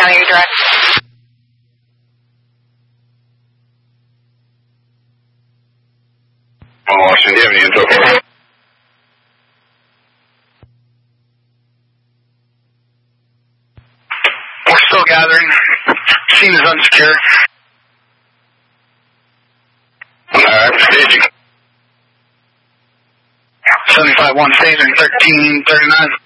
County direct. Washington, do you have any info for me? We're still gathering. Scene is unsecure. Alright, staging. 75-1 staging, 1339.